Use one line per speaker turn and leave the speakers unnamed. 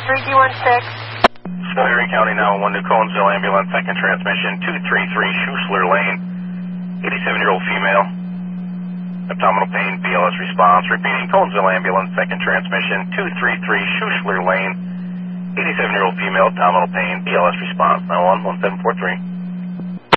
Erie County 911 to Conesville Ambulance, second transmission, 233 Schussler Lane. 87-year-old female. Abdominal pain, BLS response. Repeating, Conesville Ambulance, second transmission, 233 Schussler Lane. 87-year-old female, abdominal pain, BLS response. 911, 1743.